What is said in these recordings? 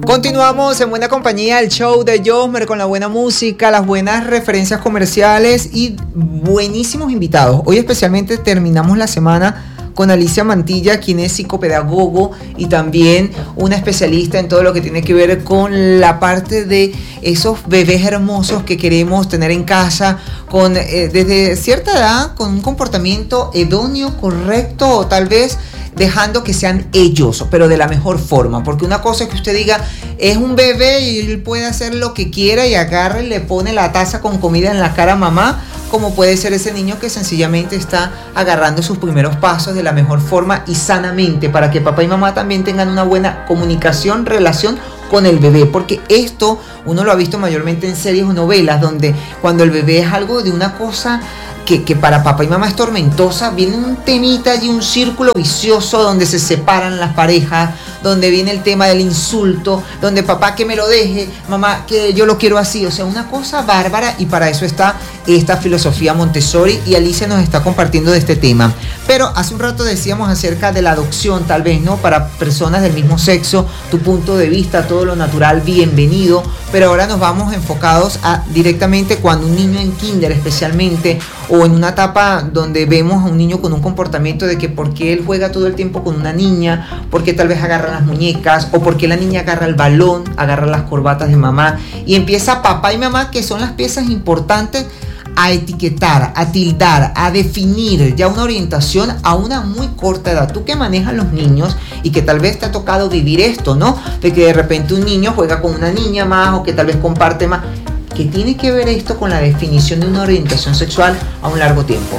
Continuamos en buena compañía, el show de Josmer con la buena música, las buenas referencias comerciales y buenísimos invitados. Hoy especialmente terminamos la semana con Alicia Mantilla, quien es psicopedagogo y también una especialista en todo lo que tiene que ver con la parte de esos bebés hermosos que queremos tener en casa con desde cierta edad, con un comportamiento idóneo, correcto o tal vez dejando que sean ellos, pero de la mejor forma, porque una cosa es que usted diga, es un bebé y él puede hacer lo que quiera y agarra y le pone la taza con comida en la cara a mamá, como puede ser ese niño que sencillamente está agarrando sus primeros pasos de la mejor forma y sanamente, para que papá y mamá también tengan una buena comunicación, relación con el bebé, porque esto uno lo ha visto mayormente en series o novelas, donde cuando el bebé es algo de una cosa que para papá y mamá es tormentosa, viene un temita y un círculo vicioso donde se separan las parejas, donde viene el tema del insulto, donde papá que me lo deje, mamá que yo lo quiero así, o sea, una cosa bárbara, y para eso está esta filosofía Montessori y Alicia nos está compartiendo de este tema. Pero hace un rato decíamos acerca de la adopción, tal vez, ¿no? Para personas del mismo sexo, tu punto de vista, todo lo natural, bienvenido, pero ahora nos vamos enfocados a directamente cuando un niño en kinder especialmente, o en una etapa donde vemos a un niño con un comportamiento de que porque él juega todo el tiempo con una niña, porque tal vez agarra las muñecas, o porque la niña agarra el balón, agarra las corbatas de mamá, y empieza papá y mamá, que son las piezas importantes, a etiquetar, a tildar, a definir ya una orientación a una muy corta edad. Tú que manejas los niños y que tal vez te ha tocado vivir esto, ¿no? De que de repente un niño juega con una niña más o que tal vez comparte más. ¿Qué tiene que ver esto con la definición de una orientación sexual a un largo tiempo?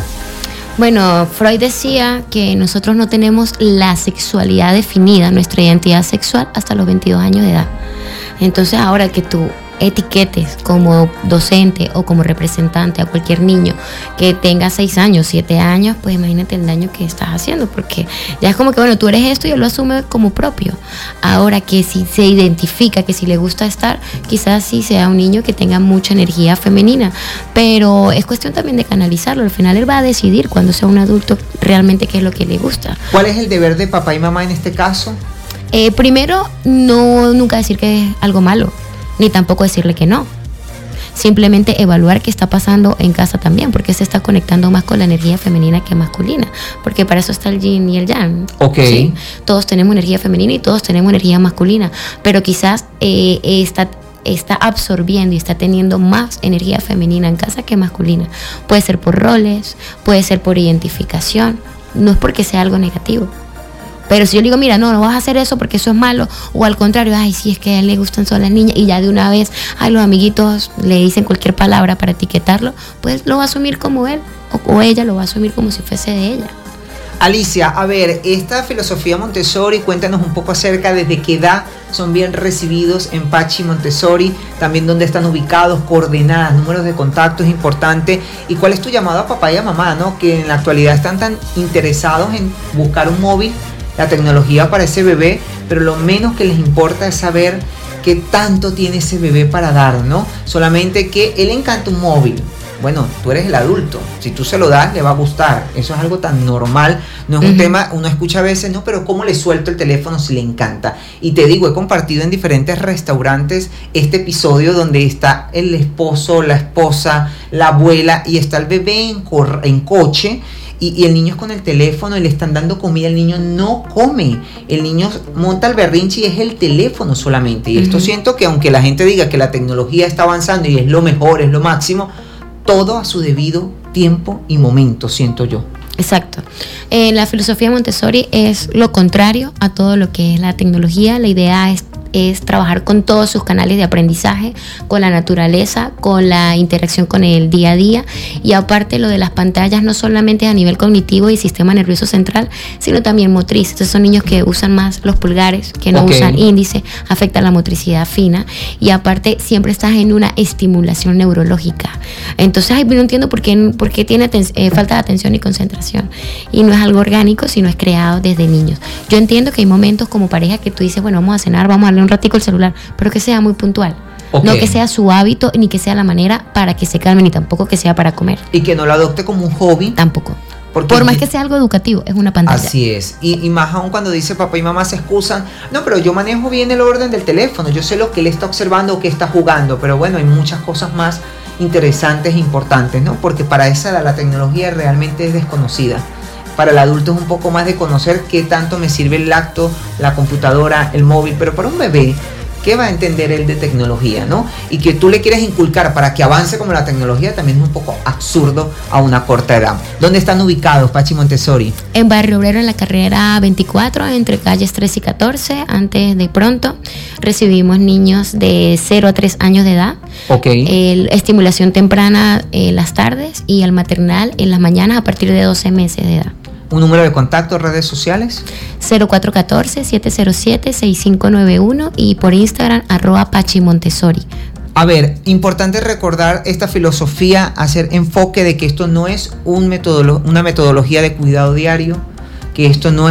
Bueno, Freud decía que nosotros no tenemos la sexualidad definida, nuestra identidad sexual, hasta los 22 años de edad. Entonces, ahora que tú etiquetes como docente o como representante a cualquier niño que tenga 6 años, 7 años, pues imagínate el daño que estás haciendo, porque ya es como que, bueno, tú eres esto y él lo asume como propio. Ahora que si se identifica, que si le gusta estar, quizás sí sea un niño que tenga mucha energía femenina, pero es cuestión también de canalizarlo. Al final él va a decidir cuando sea un adulto realmente qué es lo que le gusta. ¿Cuál es el deber de papá y mamá en este caso? Primero, nunca decir que es algo malo, ni tampoco decirle que no. Simplemente evaluar qué está pasando en casa también, porque se está conectando más con la energía femenina que masculina, porque para eso está el yin y el yang. Ok. ¿Sí? Todos tenemos energía femenina y todos tenemos energía masculina, pero quizás está absorbiendo y está teniendo más energía femenina en casa que masculina. Puede ser por roles, puede ser por identificación, no es porque sea algo negativo. Pero si yo le digo, mira, no vas a hacer eso porque eso es malo, o al contrario, ay, sí, es que a él le gustan solo las niñas, y ya de una vez, ay, los amiguitos le dicen cualquier palabra para etiquetarlo, pues lo va a asumir como él, o ella lo va a asumir como si fuese de ella. Alicia, a ver, esta filosofía Montessori, cuéntanos un poco acerca desde qué edad son bien recibidos en Pachi Montessori, también dónde están ubicados, coordenadas, números de contacto es importante, y cuál es tu llamado a papá y a mamá, ¿no? Que en la actualidad están tan interesados en buscar un móvil, la tecnología para ese bebé, pero lo menos que les importa es saber qué tanto tiene ese bebé para dar, ¿no? Solamente que él encanta un móvil. Bueno, tú eres el adulto, si tú se lo das, le va a gustar. Eso es algo tan normal, no es un tema, uno escucha a veces, no, pero ¿cómo le suelto el teléfono si le encanta? Y te digo, he compartido en diferentes restaurantes este episodio donde está el esposo, la esposa, la abuela, y está el bebé en coche, y el niño es con el teléfono y le están dando comida, el niño no come, el niño monta el berrinche y es el teléfono solamente. Y esto siento que aunque la gente diga que la tecnología está avanzando y es lo mejor, es lo máximo, todo a su debido tiempo y momento, siento yo. Exacto. La filosofía Montessori es lo contrario a todo lo que es la tecnología. La idea es trabajar con todos sus canales de aprendizaje, con la naturaleza, con la interacción con el día a día, y aparte lo de las pantallas no solamente a nivel cognitivo y sistema nervioso central, sino también motriz. Entonces son niños que usan más los pulgares, que no usan índice, afecta la motricidad fina, y aparte siempre estás en una estimulación neurológica. Entonces no entiendo por qué tiene falta de atención y concentración, y no es algo orgánico, sino es creado desde niños. Yo entiendo que hay momentos como pareja que tú dices, bueno, vamos a cenar, vamos a darle un ratico el celular, pero que sea muy puntual. No que sea su hábito, ni que sea la manera para que se calmen, ni tampoco que sea para comer. Y que no lo adopte como un hobby. Tampoco. Por más que sea algo educativo, es una pantalla. Así es. Y más aún cuando dice papá y mamá se excusan, no, pero yo manejo bien el orden del teléfono, yo sé lo que él está observando o que está jugando, pero bueno, hay muchas cosas más interesantes e importantes, ¿no? Porque para esa edad la tecnología realmente es desconocida. Para el adulto es un poco más de conocer qué tanto me sirve el lacto, la computadora, el móvil, pero para un bebé, ¿qué va a entender él de tecnología, no? Y que tú le quieres inculcar para que avance como la tecnología también es un poco absurdo a una corta edad. ¿Dónde están ubicados, Pachi Montessori? En Barrio Obrero, en la carrera 24, entre calles 13 y 14. Antes de pronto, recibimos niños de 0 a 3 años de edad. Ok. Estimulación temprana las tardes y el maternal en las mañanas a partir de 12 meses de edad. ¿Un número de contacto, redes sociales? 0414-707-6591 y por Instagram @PachiMontessori. A ver, importante recordar esta filosofía, hacer enfoque de que esto no es una metodología de cuidado diario, que esto no es